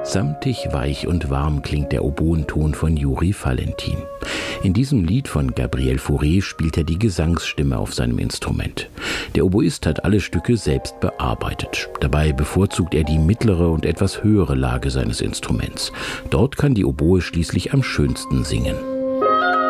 Samtig, weich und warm klingt der Oboenton von Juri Valentin. In diesem Lied von Gabriel Fauré spielt er die Gesangsstimme auf seinem Instrument. Der Oboist hat alle Stücke selbst bearbeitet. Dabei bevorzugt er die mittlere und etwas höhere Lage seines Instruments. Dort kann die Oboe schließlich am schönsten singen.